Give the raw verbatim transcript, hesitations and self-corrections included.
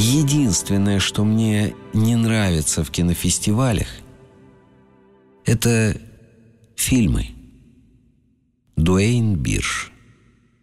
Единственное, что мне не нравится в кинофестивалях, это фильмы. Дуэйн Бирш.